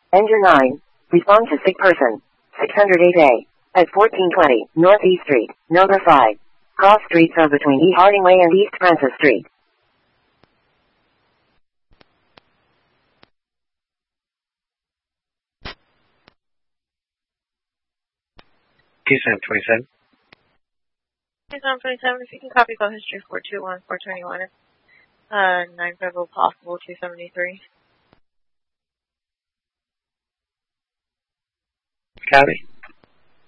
Engine 9. Respond to sick person. 608A. At 1420 Northeast Street, number 5. Cross streets are between E. Harding Way and East Francis Street. 2727. 2727, if you can copy call history 421, 421, 950 possible 273. Copy.